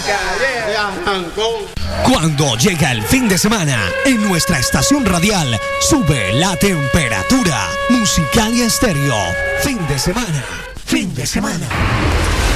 Cuando llega el fin de semana, en nuestra estación radial sube la temperatura. Musicalia Estéreo. Fin de semana. Fin de semana.